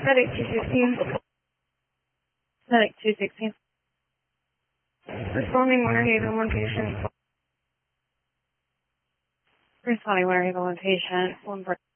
Medic 216. Medic 216. Responding Winter Haven, one patient. Responding Winter Haven, one patient, one break.